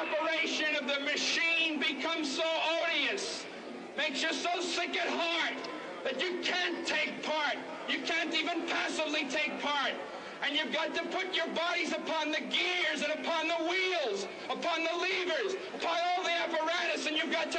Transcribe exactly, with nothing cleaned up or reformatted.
operation of the machine becomes so odious, makes you so sick at heart that you can't take part. You can't even passively take part. And you've got to put your bodies upon the gears and upon the wheels, upon the levers, upon all the apparatus, and you've got to